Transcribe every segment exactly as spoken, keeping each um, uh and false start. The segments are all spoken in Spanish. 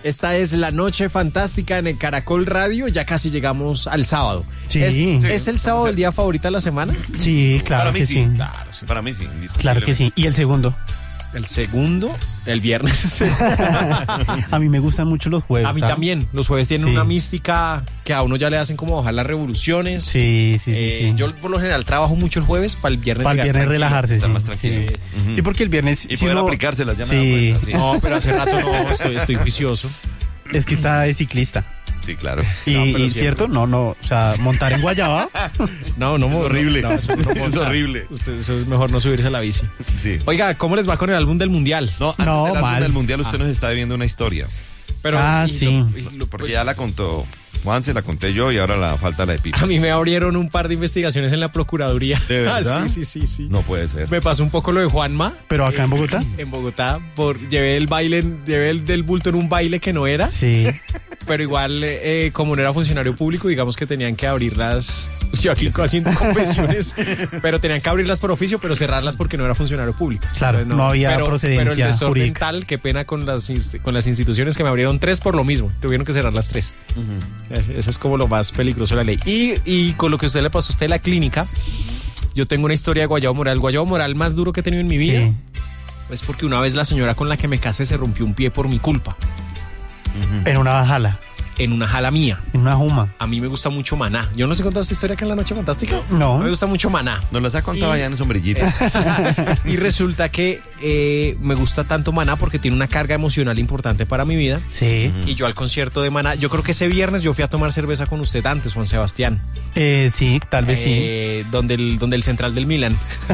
Esta es la noche fantástica en el Caracol Radio. Ya casi llegamos al sábado. Sí. ¿Es, Sí. ¿es el sábado el día favorito de la semana? Sí, claro para mí que sí. sí. Claro, sí, para mí sí. Claro que sí. ¿Y el segundo? El segundo, el viernes. A mí me gustan mucho los jueves. A mí ¿sabes? también. Los jueves tienen Sí. una mística que a uno ya le hacen como bajar las revoluciones. Sí, sí, sí. Eh, sí. Yo por lo general trabajo mucho el jueves para el viernes. Para el llegar viernes tranquilo. relajarse. estar Sí, más tranquilo. sí. Ujú. Sí, porque el viernes... Y si poder uno- aplicárselas, ya me Sí. he dado cuenta, sí. No, pero hace rato no, estoy, estoy juicioso. Es que está de ciclista. Sí, claro. Y, No, pero y siempre. cierto, no, no, o sea, montar en Guayaba. No, no, Es horrible. no, eso no Es monta. horrible. Usted, eso es mejor no subirse a la bici. Sí. Oiga, ¿cómo les va con el álbum del Mundial? No, antes No, del álbum mal. del Mundial usted Ah. nos está debiendo una historia. Pero, Ah, y sí. lo- y lo- Porque pues, ya la contó Juan, se la conté yo y ahora la falta la de Pipa. a mí me abrieron un par de investigaciones en la Procuraduría. ¿De verdad? Ah, sí, sí, sí, sí. No puede ser. Me pasó un poco lo de Juanma. Pero acá en Bogotá. En Bogotá, por, llevé el baile, en- llevé el del bulto en un baile que no era, Sí. pero igual, eh, como no era funcionario público, digamos que tenían que abrirlas. Yo aquí haciendo confesiones, pero tenían que abrirlas por oficio, pero cerrarlas porque no era funcionario público. Claro, Entonces, no había pero, procedencia Pero el desorden jurídica. tal, qué pena con las, inst- con las instituciones que me abrieron tres por lo mismo. Tuvieron que cerrar las tres. Eh, Eso es como lo más peligroso de la ley. Y, y con lo que usted le pasó a usted en la clínica, yo tengo una historia de guayabo moral. El guayabo moral más duro que he tenido en mi vida Sí. es porque una vez la señora con la que me casé se rompió un pie por mi culpa, En una jala, en una jala mía. en una juma. A mí me gusta mucho Maná. Yo no sé contar esta historia acá en La Noche Fantástica. No. A mí me gusta mucho Maná. Nos las ha contado Y- allá en sombrillita. Y resulta que eh, me gusta tanto Maná porque tiene una carga emocional importante para mi vida. Sí. Y yo al concierto de Maná, yo creo que ese viernes yo fui a tomar cerveza con usted antes, Juan Sebastián. Eh, sí, tal vez Eh, donde, el, donde el central del Milan.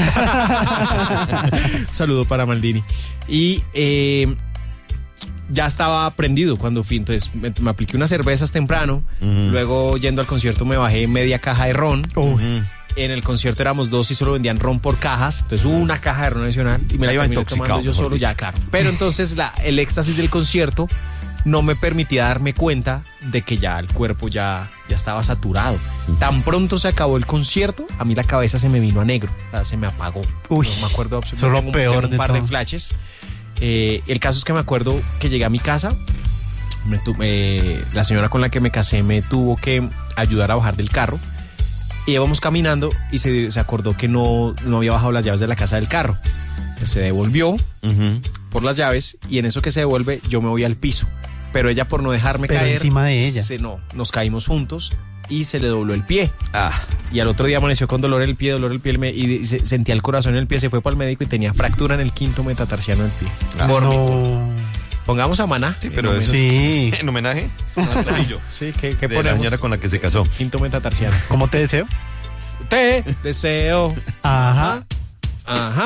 Saludo para Maldini. Y eh, ya estaba prendido cuando fui, entonces me, me apliqué unas cervezas temprano. Ujú. Luego yendo al concierto me bajé media caja de ron. sí. Uy. En el concierto éramos dos y solo vendían ron por cajas. Entonces hubo una caja de ron adicional y me la Ahí va terminé intoxicado, tomando yo mejor solo, dicho. ya claro. Pero entonces la, el éxtasis del concierto no me permitía darme cuenta de que ya el cuerpo ya, ya estaba saturado. Tan pronto se acabó el concierto, a mí la cabeza se me vino a negro, o sea, se me apagó. Uy, no me acuerdo eso es lo absolutamente. peor tengo un de par de todo. flashes. Eh, el caso es que me acuerdo que llegué a mi casa. Me tu- eh, la señora con la que me casé me tuvo que ayudar a bajar del carro. Y íbamos caminando y se, se acordó que no, no había bajado las llaves de la casa del carro. Entonces se devolvió Ujú. por las llaves y en eso que se devuelve yo me voy al piso. Pero ella, por no dejarme Pero caer, encima de ella. se- no, nos caímos juntos y se le dobló el pie. Ah, Y al otro día amaneció con dolor en el pie, dolor en el pie, me- y se- sentía el corazón en el pie, se fue para el médico y tenía fractura en el quinto metatarsiano del pie. Ah, Por mi- No. Pongamos a Maná. sí, en pero homenaje. eso Sí. es en homenaje Sí, ¿qué, qué de la ponemos? señora con la que se casó. Quinto metatarsiano. ¿Cómo te deseo? Te deseo. Ajá. Ajá.